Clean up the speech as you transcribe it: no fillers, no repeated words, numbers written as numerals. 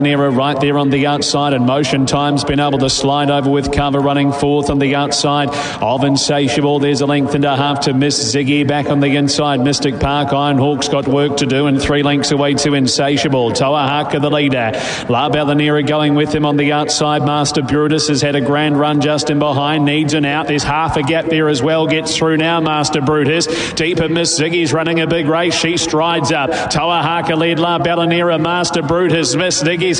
Nera right there on the outside, and Motion Time's been able to slide over with cover, running fourth on the outside of Insatiable. There's a length and a half to Miss Ziggy. Back on the inside, Mystic Park. Iron Hawk's got work to do, and 3 lengths away to Insatiable. Toahaka the leader. La Ballanera going with him on the outside. Master Brutus has had a grand run just in behind. Needs an out. There's half a gap there as well. Gets through now, Master Brutus. Deeper Miss Ziggy's running a big race. She strides up. Toahaka led La Ballanera. Master Brutus. Miss Ziggy